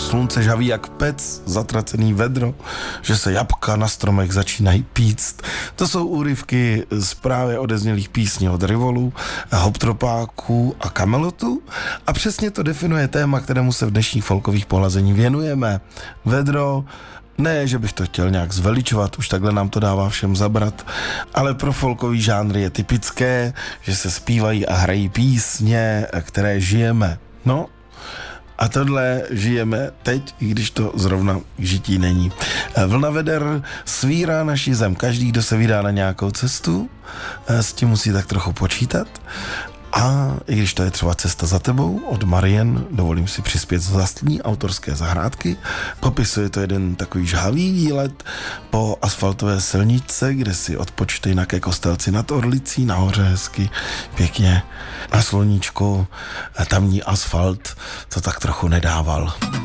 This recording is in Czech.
slunce žhaví jak pec, zatracený vedro, že se jabka na stromech začínají píct. To jsou úryvky z právě odeznělých písní od Rivolu, Hoptropáků a Kamelotu a přesně to definuje téma, kterému se v dnešních folkových pohlazení věnujeme. Vedro, ne, že bych to chtěl nějak zveličovat, už takhle nám to dává všem zabrat, ale pro folkový žánry je typické, že se zpívají a hrají písně, které žijeme. No, a tohle žijeme teď, i když to zrovna k žití není. Vlna veder svírá naši zem. Každý, kdo se vydá na nějakou cestu, s tím musí tak trochu počítat. A i když to je třeba cesta za tebou od Marien, dovolím si přispět z vlastní autorské zahrádky, popisuje to jeden takový žhavý výlet po asfaltové silničce, kde si odpočtej na ke Kostelci nad Orlicí, nahoře hezky, pěkně na sluníčku, tamní asfalt to tak trochu nedával.